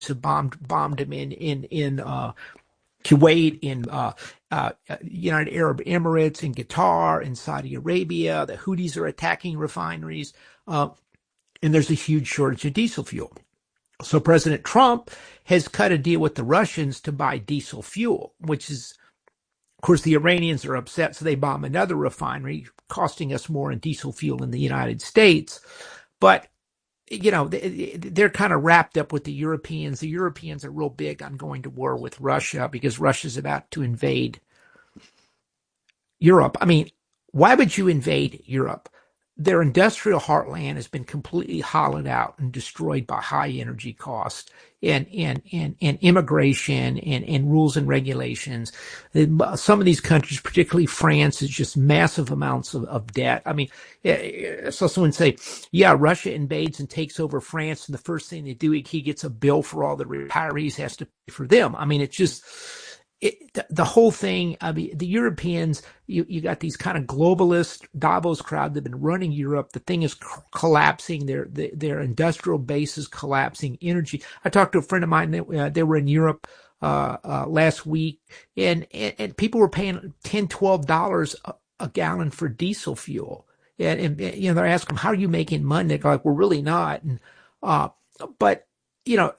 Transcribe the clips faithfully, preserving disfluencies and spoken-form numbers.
have bombed bombed them in in in uh, Kuwait, in uh, uh, United Arab Emirates, in Qatar, in Saudi Arabia. The Houthis are attacking refineries, uh, and there's a huge shortage of diesel fuel. So President Trump has cut a deal with the Russians to buy diesel fuel, which is, of course, the Iranians are upset, so they bomb another refinery, costing us more in diesel fuel in the United States. But, you know, they're kind of wrapped up with the Europeans. The Europeans are real big on going to war with Russia because Russia's about to invade Europe. I mean, why would you invade Europe? Their industrial heartland has been completely hollowed out and destroyed by high energy costs and and and, and immigration and, and rules and regulations. Some of these countries, particularly France, is just massive amounts of, of debt. I mean, so someone say, yeah, Russia invades and takes over France, and the first thing they do, he gets a bill for all the retirees, has to pay for them. I mean, it's just... It, the, the whole thing, I mean, the Europeans, you, you got these kind of globalist Davos crowd that have been running Europe. The thing is c- collapsing. Their, their their industrial base is collapsing. Energy. I talked to a friend of mine that uh, they were in Europe uh, uh, last week, and, and and people were paying ten, twelve dollars a, a gallon for diesel fuel. And, and you know, they're asking them, "How are you making money?" They're like, "We're really not." And uh, but you know,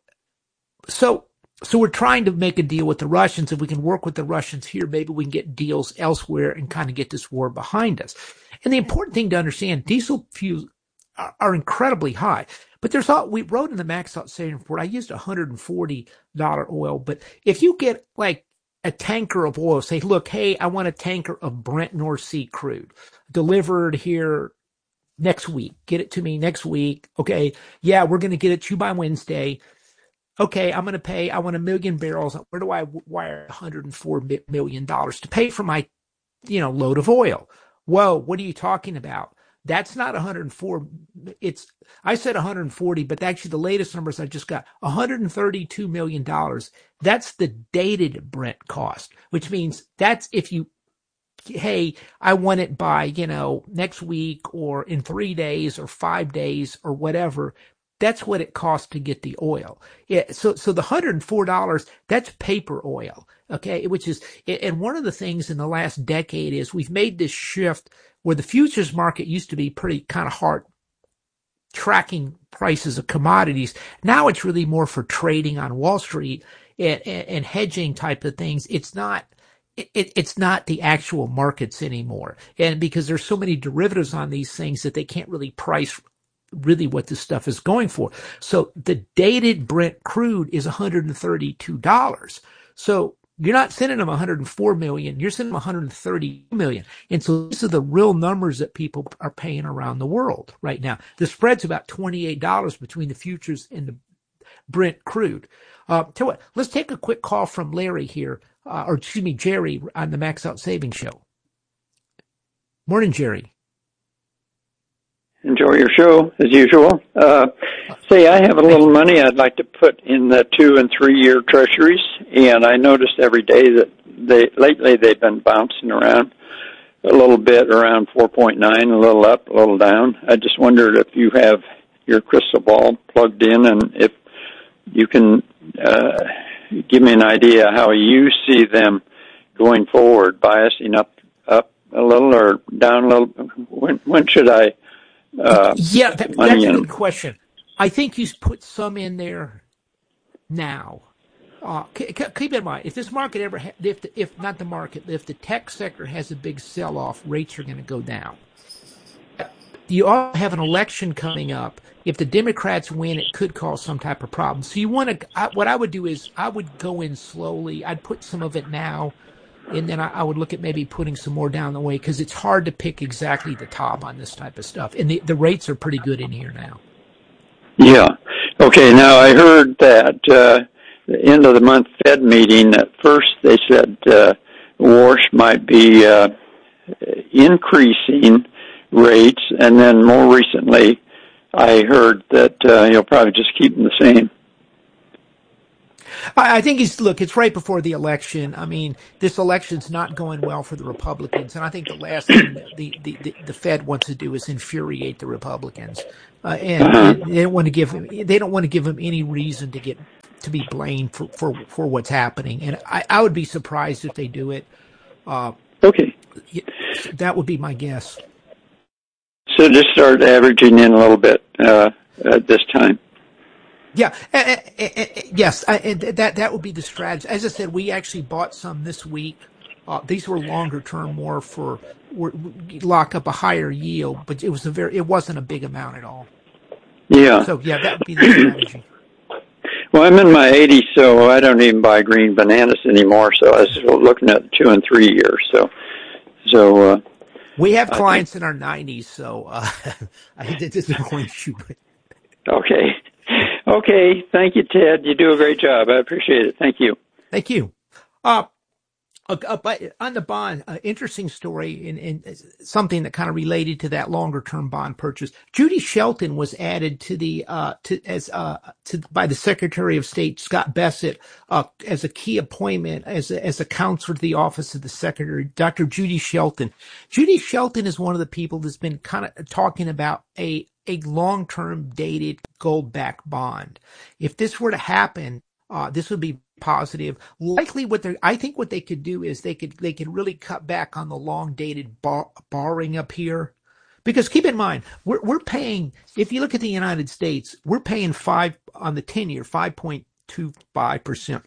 so. So we're trying to make a deal with the Russians. If we can work with the Russians here, maybe we can get deals elsewhere and kind of get this war behind us. And the important thing to understand, diesel fuels are, are incredibly high. But there's all, we wrote in the Max Out Saving Report, I used one hundred forty dollars oil. But if you get like a tanker of oil, say, look, hey, I want a tanker of Brent North Sea crude delivered here next week. Get it to me next week. Okay. Yeah, we're going to get it to you by Wednesday. Okay, I'm going to pay, I want a million barrels. Where do I wire one hundred four million dollars to pay for my, you know, load of oil? Whoa, what are you talking about? That's not one hundred four. It's, I said one hundred forty, but actually the latest numbers I just got, one hundred thirty-two million dollars. That's the dated Brent cost, which means that's if you, hey, I want it by, you know, next week or in three days or five days or whatever. That's what it costs to get the oil. Yeah, so, so the one hundred four dollars, that's paper oil, okay, which is, and one of the things in the last decade is we've made this shift where the futures market used to be pretty kind of hard tracking prices of commodities. Now it's really more for trading on Wall Street and, and, and hedging type of things. It's not, it, it's not the actual markets anymore. And because there's so many derivatives on these things that they can't really price really what this stuff is going for. So the dated Brent crude is one hundred thirty-two dollars. So you're not sending them one hundred four million, you're sending them one hundred thirty million. And so these are the real numbers that people are paying around the world right now. The spread's about twenty-eight dollars between the futures and the Brent crude. Uh, tell you what, let's take a quick call from Larry here, uh, or excuse me, Jerry on the Max Out Savings Show. Morning, Jerry. Enjoy your show, as usual. Uh, say, I have a little money I'd like to put in the two- and three-year treasuries, and I noticed every day that they lately they've been bouncing around a little bit, around four point nine, a little up, a little down. I just wondered if you have your crystal ball plugged in and if you can uh, give me an idea how you see them going forward, biasing up, up a little or down a little. When, when should I... Uh, yeah, that, that's a good question. I think you put some in there now. Uh, keep in mind, if this market ever, ha- if the, if not the market, if the tech sector has a big sell-off, rates are going to go down. You also have an election coming up. If the Democrats win, it could cause some type of problem. So you want to, I, what I would do is I would go in slowly. I'd put some of it now. And then I, I would look at maybe putting some more down the way because it's hard to pick exactly the top on this type of stuff. And the, the rates are pretty good in here now. Yeah. Okay, now I heard that uh, the end of the month Fed meeting, at first they said uh, Warsh might be uh, increasing rates, and then more recently I heard that uh, he'll probably just keep them the same. I, I think it's look. It's right before the election. I mean, this election's not going well for the Republicans, and I think the last thing the the the, the Fed wants to do is infuriate the Republicans, uh, and Uh-huh. and they don't want to give him they don't want to give him any reason to get to be blamed for for for what's happening. And I I would be surprised if they do it. Uh, Okay. that would be my guess. So just start averaging in a little bit uh, at this time. Yeah, uh, uh, uh, yes, uh, and that that would be the strategy. As I said, we actually bought some this week. Uh, these were longer term, more for were, lock up a higher yield, but it was a very it wasn't a big amount at all. Yeah. So yeah, that would be the strategy. Well, I'm in my eighties, so I don't even buy green bananas anymore. So I was looking at two and three years. So, so uh, We have I clients think, in our nineties, so uh, I hate to disappoint you, but okay, okay. Thank you, Ted. You do a great job. I appreciate it. Thank you. thank you. Uh, Uh, uh, but on the bond, uh, interesting story and, and something that kind of related to that longer term bond purchase. Judy Shelton was added to the uh, to as uh, to by the Secretary of State Scott Bessent uh, as a key appointment as a, as a counselor to the office of the Secretary, Doctor Judy Shelton. Judy Shelton is one of the people that's been kind of talking about a a long term dated gold backed bond. If this were to happen, uh, this would be positive. Likely, what they I think what they could do is they could they could really cut back on the long dated bar, borrowing up here, because keep in mind we're we're paying. If you look at the United States, we're paying five on the ten year five point two five percent.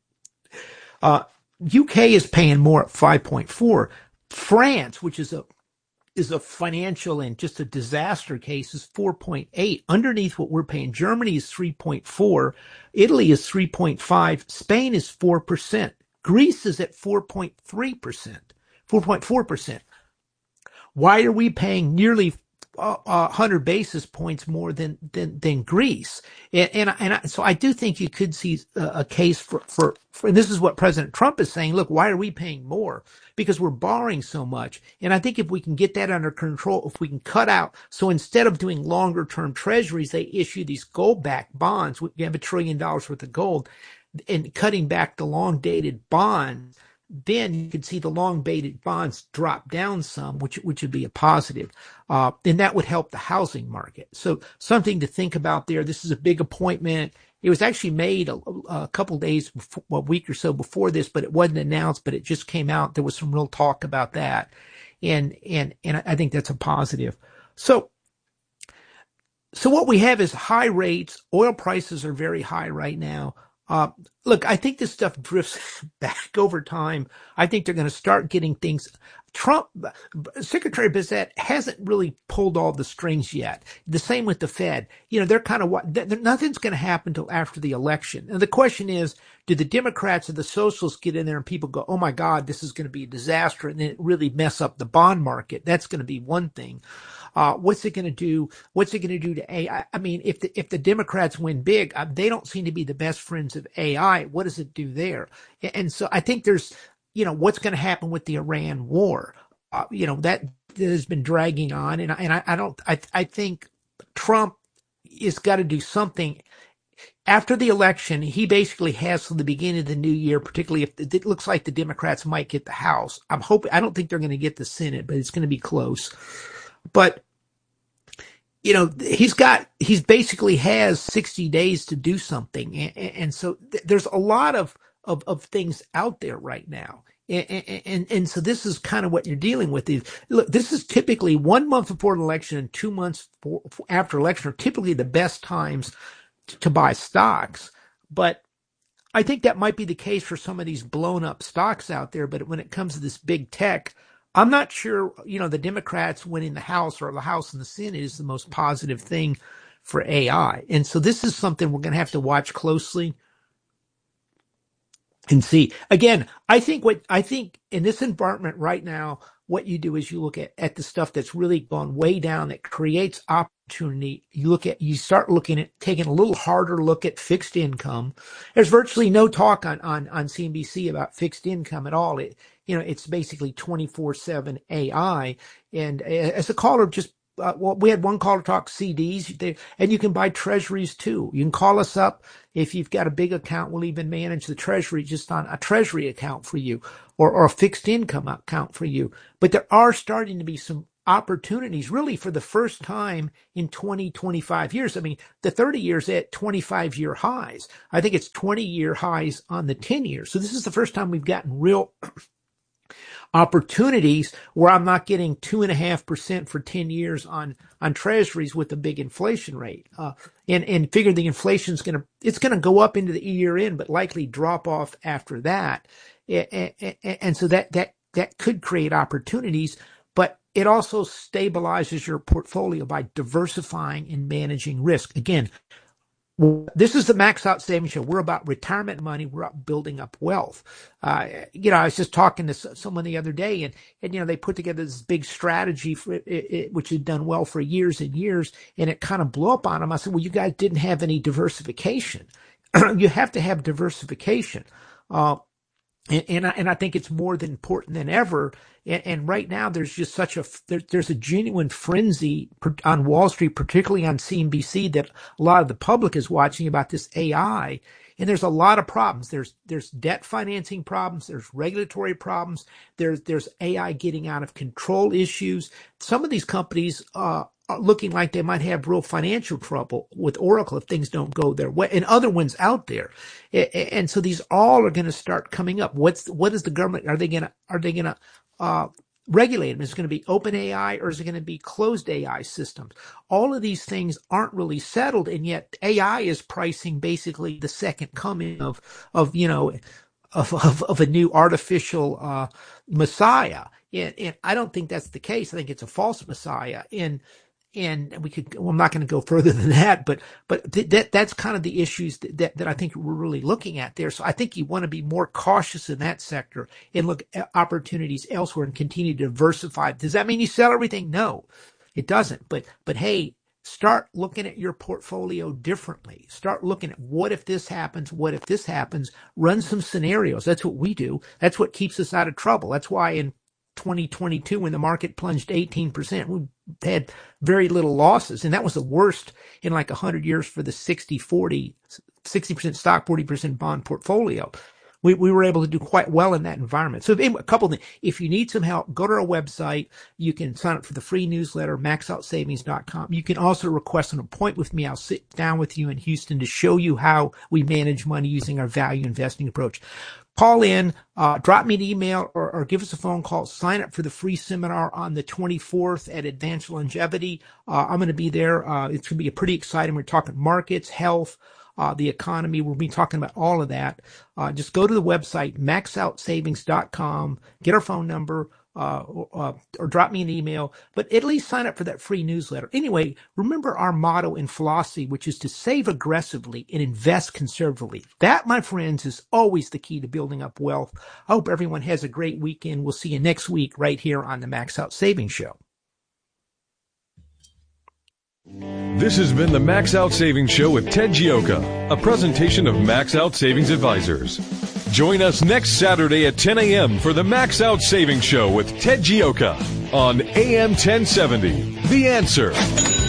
Uh, U K is paying more at five point four. France, which is a is a financial and just a disaster case, is four point eight, underneath what we're paying. Germany is three point four. Italy is three point five. Spain is four percent. Greece is at four point three percent, four point four percent. Why are we paying nearly uh, one hundred basis points more than than, than Greece? And and, and I, so I do think you could see a, a case for, for, for, and this is what President Trump is saying, look, why are we paying more? Because we're borrowing so much. And I think if we can get that under control, if we can cut out, so instead of doing longer term treasuries, they issue these gold backed bonds. We have a trillion dollars worth of gold, and cutting back the long dated bonds, then you could see the long dated bonds drop down some, which which would be a positive. Uh, and that would help the housing market. So something to think about there. This is a big appointment. It was actually made a, a couple days, before, a week or so before this, but it wasn't announced, but it just came out. There was some real talk about that. And, and, and I think that's a positive. So, so what we have is high rates. Oil prices are very high right now. Uh, look, I think this stuff drifts back over time. I think they're going to start getting things. Trump, Secretary Bessent hasn't really pulled all the strings yet. The same with the Fed. You know, they're kind of what, nothing's going to happen until after the election. And the question is, do the Democrats or the socialists get in there and people go, oh my God, this is going to be a disaster, and then it really mess up the bond market? That's going to be one thing. Uh, what's it going to do? What's it going to do to A I? I mean, if the, if the Democrats win big, uh, they don't seem to be the best friends of A I. What does it do there? And so I think there's, you know, what's going to happen with the Iran war? Uh, you know, that, that has been dragging on. And I, and I, I don't, I, I think Trump has got to do something. After the election, he basically has till the beginning of the new year, particularly if it looks like the Democrats might get the House. I'm hoping, I don't think they're going to get the Senate, but it's going to be close. But, you know, he's got, he's basically has sixty days to do something. And, and so th- there's a lot of, of, of things out there right now. And, and, and so this is kind of what you're dealing with. Is, look, this is typically one month before an election and two months for, for after election are typically the best times to, to buy stocks. But I think that might be the case for some of these blown up stocks out there. But when it comes to this big tech, I'm not sure, you know, the Democrats winning the House or the House and the Senate is the most positive thing for A I. And so this is something we're going to have to watch closely and see. Again, I think what I think in this environment right now, what you do is you look at, at the stuff that's really gone way down that creates opportunity. You look at, you start looking at taking a little harder look at fixed income. There's virtually no talk on, on, on C N B C about fixed income at all. It, you know, it's basically twenty-four seven A I. And as a caller just uh, well, we had one caller talk C Ds, they, and you can buy treasuries too. You can call us up if you've got a big account. We'll even manage the treasury just on a treasury account for you, or, or a fixed income account for you. But there are starting to be some opportunities really for the first time in twenty, twenty-five years. I mean, the thirty years at twenty-five year highs. I think it's twenty year highs on the ten years. So this is the first time we've gotten real opportunities where I'm not getting two and a half percent for ten years on, on treasuries with a big inflation rate. Uh, and, and figure the inflation's going to, it's going to go up into the year end, but likely drop off after that. And, and, and so that, that, that could create opportunities, but it also stabilizes your portfolio by diversifying and managing risk. Again, this is the Max Out Savings Show. We're about retirement money. We're about building up wealth. Uh, you know, I was just talking to someone the other day, and, and you know, they put together this big strategy for it, it, which had done well for years and years, and it kind of blew up on them. I said, well, you guys didn't have any diversification. You have to have diversification. Uh, And, and, I, and I think it's more than important than ever. And, and right now, there's just such a there, there's a genuine frenzy on Wall Street, particularly on C N B C, that a lot of the public is watching about this A I. And there's a lot of problems. There's there's debt financing problems. There's regulatory problems. There's there's A I getting out of control issues. Some of these companies uh, are looking like they might have real financial trouble with Oracle if things don't go their way, and other ones out there. And so these all are going to start coming up. What's what is the government? Are they going to are they going to uh, regulate them? Is it going to be open A I, or is it going to be closed A I systems? All of these things aren't really settled, and yet A I is pricing basically the second coming of of you know of of, of a new artificial uh, messiah. And, and I don't think that's the case. I think it's a false messiah. And And we could, well, I'm not going to go further than that, but, but th- that, that's kind of the issues that, that, that I think we're really looking at there. So I think you want to be more cautious in that sector and look at opportunities elsewhere and continue to diversify. Does that mean you sell everything? No, it doesn't. But, but hey, start looking at your portfolio differently. Start looking at what if this happens? What if this happens? Run some scenarios. That's what we do. That's what keeps us out of trouble. That's why in twenty twenty-two, when the market plunged eighteen percent, we had very little losses. And that was the worst in like one hundred years for the sixty forty, sixty percent stock, forty percent bond portfolio. We, we were able to do quite well in that environment. So anyway, a couple of things. If you need some help, go to our website. You can sign up for the free newsletter, max out savings dot com. You can also request an appointment with me. I'll sit down with you in Houston to show you how we manage money using our value investing approach. Call in, uh, drop me an email, or, or give us a phone call. Sign up for the free seminar on the twenty-fourth at Advanced Longevity. Uh, I'm going to be there. Uh, it's going to be a pretty exciting. We're talking markets, health, uh, the economy. We'll be talking about all of that. Uh, just go to the website, max out savings dot com, get our phone number, uh, or, uh, or drop me an email, but at least sign up for that free newsletter. Anyway, remember our motto in philosophy, which is to save aggressively and invest conservatively. That, my friends, is always the key to building up wealth. I hope everyone has a great weekend. We'll see you next week right here on the Max Out Savings Show. This has been the Max Out Savings Show with Ted Gioka, a presentation of Max Out Savings Advisors. Join us next Saturday at ten a.m. for the Max Out Savings Show with Ted Gioka on A M ten seventy. The Answer.